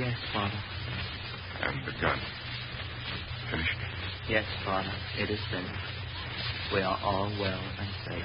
Yes, Father. And the gun. Finished? Yes, Father. It is finished. We are all well and safe.